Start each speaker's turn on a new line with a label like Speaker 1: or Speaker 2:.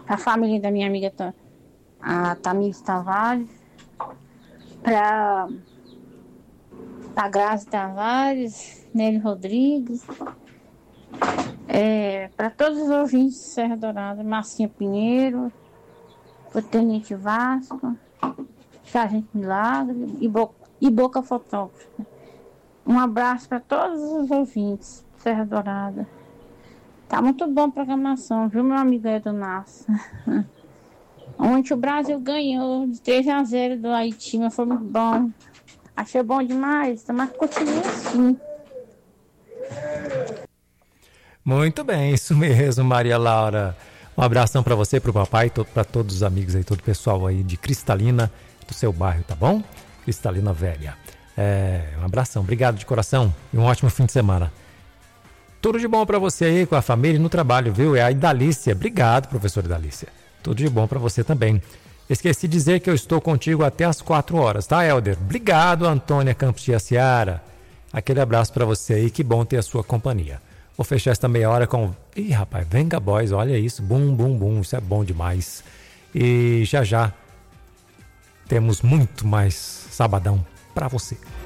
Speaker 1: a família da minha amiga, a Tamires Tavares, para a Grazi Tavares, Nelly Rodrigues, para todos os ouvintes de Serra Dourada, Marcinha Pinheiro, o Tenente Vasco, Sargento Milagre e Boca Fotógrafo. Um abraço para todos os ouvintes de Serra Dourada. Tá muito bom a programação, viu, meu amigo Edonácio? Ontem o Brasil ganhou de 3-0 do Haiti, mas foi muito bom. Achei bom demais, mas continua assim.
Speaker 2: Muito bem, isso mesmo, Maria Laura. Um abração para você, para o papai, para todos os amigos aí, todo o pessoal aí de Cristalina, do seu bairro, tá bom? Cristalina Velha. Um abração, obrigado de coração e um ótimo fim de semana. Tudo de bom para você aí, com a família e no trabalho, viu? É a Idalícia. Obrigado, professora Idalícia. Tudo de bom para você também. Esqueci de dizer que eu estou contigo até às 4 horas, tá, Helder? Obrigado, Antônia Campos de Aciara. Aquele abraço para você aí, que bom ter a sua companhia. Vou fechar esta meia hora com... Ih, rapaz, Venga Boys, olha isso. Bum, bum, bum, isso é bom demais. E já temos muito mais sabadão para você.